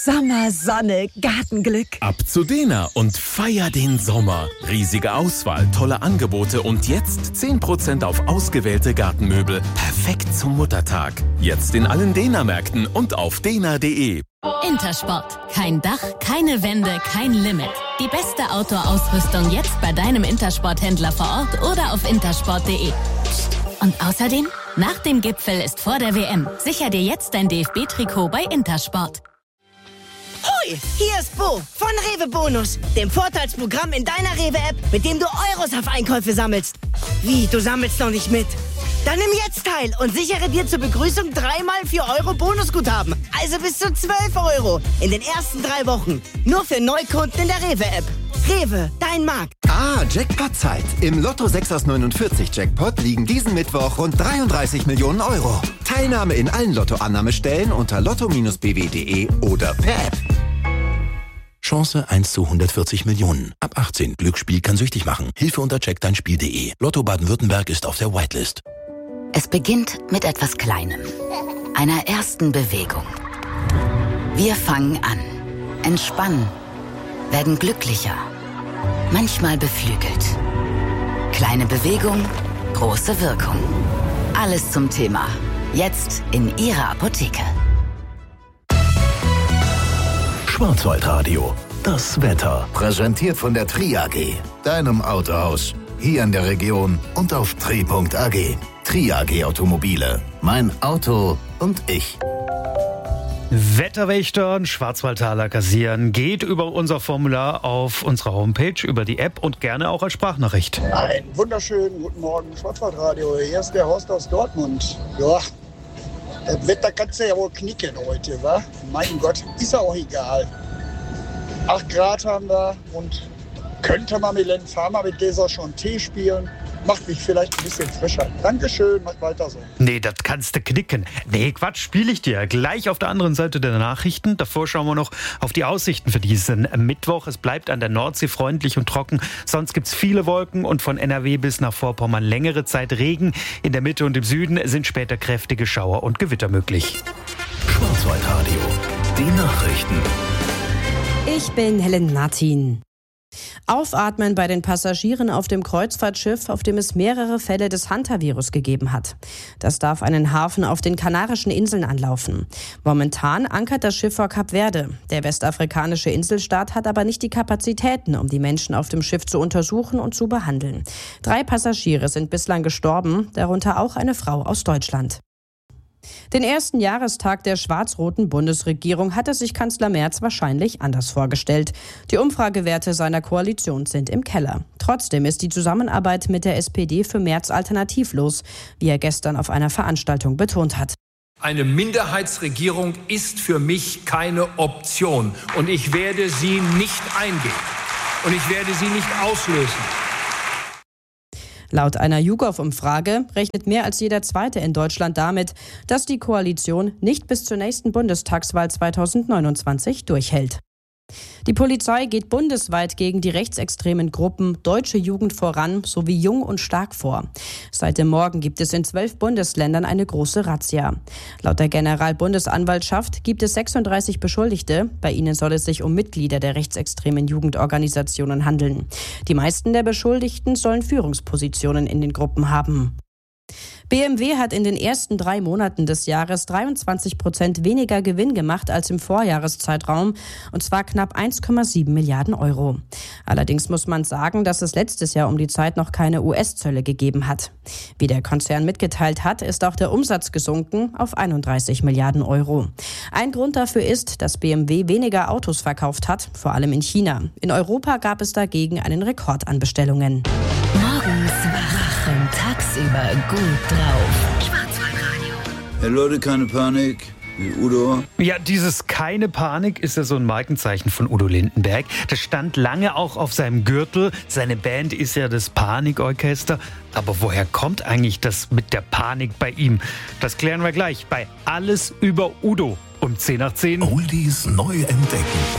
Sommer, Sonne, Gartenglück. Ab zu Dena und feier den Sommer. Riesige Auswahl, tolle Angebote und jetzt 10% auf ausgewählte Gartenmöbel. Perfekt zum Muttertag. Jetzt in allen Dena-Märkten und auf dena.de. Intersport. Kein Dach, keine Wände, kein Limit. Die beste Outdoor-Ausrüstung jetzt bei deinem Intersport-Händler vor Ort oder auf intersport.de. Und außerdem, nach dem Gipfel ist vor der WM. Sicher dir jetzt dein DFB-Trikot bei Intersport. Hoi, hier ist Bo von Rewe Bonus, dem Vorteilsprogramm in deiner Rewe-App, mit dem du Euros auf Einkäufe sammelst. Wie, du sammelst noch nicht mit? Dann nimm jetzt teil und sichere dir zur Begrüßung 3x 4 Euro Bonusguthaben. Also bis zu 12 Euro in den ersten 3 Wochen. Nur für Neukunden in der Rewe-App. Rewe, dein Markt. Jackpot-Zeit. Im Lotto 6 aus 49 Jackpot liegen diesen Mittwoch rund 33 Millionen Euro. Teilnahme in allen Lottoannahmestellen unter lotto-bw.de oder per App. Chance 1 zu 140 Millionen. Ab 18. Glücksspiel kann süchtig machen. Hilfe unter checkdeinspiel.de. Lotto Baden-Württemberg ist auf der Whitelist. Es beginnt mit etwas Kleinem. Einer ersten Bewegung. Wir fangen an. Entspannen. Werden glücklicher. Manchmal beflügelt. Kleine Bewegung, große Wirkung. Alles zum Thema. Jetzt in Ihrer Apotheke. Schwarzwaldradio. Das Wetter. Präsentiert von der Tri AG. Deinem Autohaus. Hier in der Region und auf tri.ag. Tri AG Automobile. Mein Auto und ich. Wetterwächter und Schwarzwaldtaler kassieren geht über unser Formular auf unserer Homepage, über die App und gerne auch als Sprachnachricht. Einen wunderschönen guten Morgen, Schwarzwaldradio. Hier ist der Horst aus Dortmund. Ja, das Wetter kannst du ja wohl knicken heute, wa? Mein Gott, ist ja auch egal. 8 Grad haben wir und könnte man mit Len Farmer mit dieser schon Tee spielen. Macht mich vielleicht ein bisschen frischer. Dankeschön, macht weiter so. Nee, das kannst du knicken. Nee, Quatsch, spiele ich dir. Gleich auf der anderen Seite der Nachrichten. Davor schauen wir noch auf die Aussichten für diesen Mittwoch. Es bleibt an der Nordsee freundlich und trocken. Sonst gibt's viele Wolken und von NRW bis nach Vorpommern längere Zeit Regen. In der Mitte und im Süden sind später kräftige Schauer und Gewitter möglich. Schwarzwaldradio. Die Nachrichten. Ich bin Helen Martin. Aufatmen bei den Passagieren auf dem Kreuzfahrtschiff, auf dem es mehrere Fälle des Hantavirus gegeben hat. Das darf einen Hafen auf den Kanarischen Inseln anlaufen. Momentan ankert das Schiff vor Kap Verde. Der westafrikanische Inselstaat hat aber nicht die Kapazitäten, um die Menschen auf dem Schiff zu untersuchen und zu behandeln. 3 Passagiere sind bislang gestorben, darunter auch eine Frau aus Deutschland. Den ersten Jahrestag der schwarz-roten Bundesregierung hatte sich Kanzler Merz wahrscheinlich anders vorgestellt. Die Umfragewerte seiner Koalition sind im Keller. Trotzdem ist die Zusammenarbeit mit der SPD für Merz alternativlos, wie er gestern auf einer Veranstaltung betont hat. Eine Minderheitsregierung ist für mich keine Option. Und ich werde sie nicht eingehen. Und ich werde sie nicht auslösen. Laut einer YouGov-Umfrage rechnet mehr als jeder Zweite in Deutschland damit, dass die Koalition nicht bis zur nächsten Bundestagswahl 2029 durchhält. Die Polizei geht bundesweit gegen die rechtsextremen Gruppen Deutsche Jugend voran sowie Jung und Stark vor. Seit dem Morgen gibt es in 12 Bundesländern eine große Razzia. Laut der Generalbundesanwaltschaft gibt es 36 Beschuldigte. Bei ihnen soll es sich um Mitglieder der rechtsextremen Jugendorganisationen handeln. Die meisten der Beschuldigten sollen Führungspositionen in den Gruppen haben. BMW hat in den ersten 3 Monaten des Jahres 23% weniger Gewinn gemacht als im Vorjahreszeitraum, und zwar knapp 1,7 Milliarden Euro. Allerdings muss man sagen, dass es letztes Jahr um die Zeit noch keine US-Zölle gegeben hat. Wie der Konzern mitgeteilt hat, ist auch der Umsatz gesunken auf 31 Milliarden Euro. Ein Grund dafür ist, dass BMW weniger Autos verkauft hat, vor allem in China. In Europa gab es dagegen einen Rekord an Bestellungen. Morgens wach und tagsüber gut drauf. Schwarzwaldradio. Hey Leute, keine Panik. Udo. Ja, dieses keine Panik ist ja so ein Markenzeichen von Udo Lindenberg. Das stand lange auch auf seinem Gürtel. Seine Band ist ja das Panikorchester. Aber woher kommt eigentlich das mit der Panik bei ihm? Das klären wir gleich bei Alles über Udo um 10 nach 10. Oldies neu entdecken.